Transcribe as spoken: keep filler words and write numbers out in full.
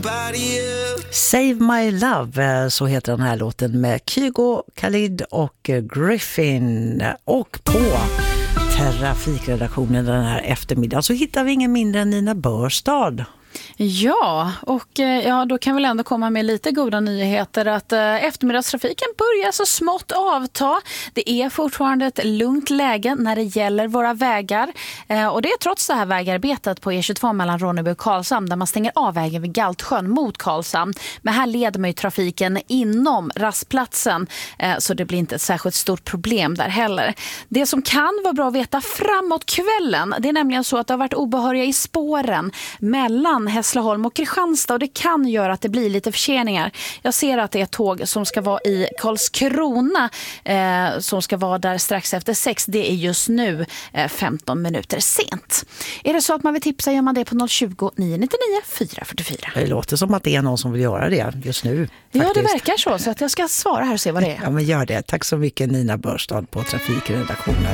Save My Love, så heter den här låten med Kygo, Khalid och Griffin. Och på trafikredaktionen den här eftermiddagen så hittar vi ingen mindre än Nina Börstad. Ja, och ja, då kan vi ändå komma med lite goda nyheter att eh, eftermiddagstrafiken börjar så smått avta. Det är fortfarande ett lugnt läge när det gäller våra vägar eh, och det är trots det här vägarbetet på E tjugotvå mellan Ronneby och Karlshamn där man stänger av vägen vid Galtsjön mot Karlshamn. Men här leder man ju trafiken inom rastplatsen eh, så det blir inte ett särskilt stort problem där heller. Det som kan vara bra att veta framåt kvällen, det är nämligen så att det har varit obehöriga i spåren mellan Hässleholm och Kristianstad och det kan göra att det blir lite förseningar. Jag ser att det är ett tåg som ska vara i Karlskrona eh, som ska vara där strax efter sex. Det är just nu eh, femton minuter sent. Är det så att man vill tipsa gör man det på noll tjugo, nio nittionio, fyra fyrtiofyra. Det låter som att det är någon som vill göra det just nu. Ja, faktiskt. det verkar så. Så att jag ska svara här och se vad det är. Ja, men gör det. Tack så mycket Nina Börstad på trafikredaktionen.